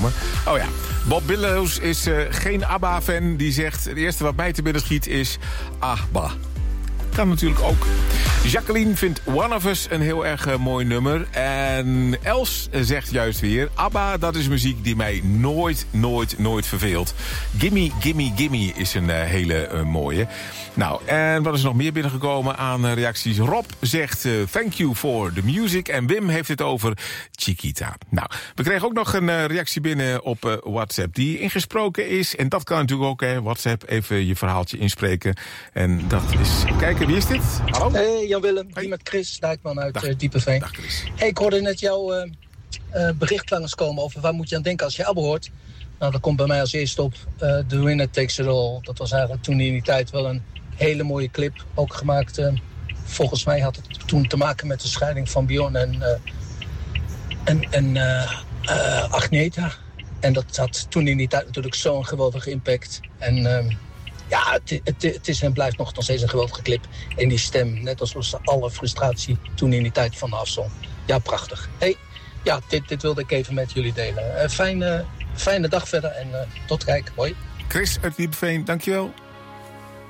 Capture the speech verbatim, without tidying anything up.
komen. Oh ja, Bob Billows is uh, geen ABBA-fan. Die zegt, het eerste wat mij te binnen schiet is ABBA. Kan natuurlijk ook. Jacqueline vindt One of Us een heel erg uh, mooi nummer. En Els zegt juist weer, ABBA, dat is muziek die mij nooit, nooit, nooit verveelt. Gimme, gimme, gimme is een uh, hele uh, mooie. Nou, en wat is er nog meer binnengekomen aan uh, reacties? Rob zegt, uh, thank you for the music. En Wim heeft het over Chiquita. Nou, we kregen ook nog een uh, reactie binnen op uh, WhatsApp die ingesproken is. En dat kan natuurlijk ook, hè, WhatsApp, even je verhaaltje inspreken. En dat is, kijken, wie is dit? Hallo? Hey Jan-Willem, hey. hier met Chris Dijkman uit Dag. uh, Diepeveen. Dag Chris. Hey, ik hoorde net jouw uh, uh, bericht langskomen over waar moet je aan denken als je ABBA hoort. Nou, dat komt bij mij als eerste op uh, The Winner Takes It All. Dat was eigenlijk toen in die tijd wel een hele mooie clip. Ook gemaakt, uh, volgens mij had het toen te maken met de scheiding van Björn en, uh, en, en uh, uh, Agneta. En dat had toen in die tijd natuurlijk zo'n geweldige impact. En uh, ja, het, het, het is en blijft nog, nog steeds een geweldige clip. En die stem, net als was alle frustratie toen in die tijd van de afzong. Ja, prachtig. Hey, ja, dit, dit wilde ik even met jullie delen. Uh, fijne, fijne dag verder en uh, tot kijk. Hoi. Chris uit Diepeveen, dankjewel.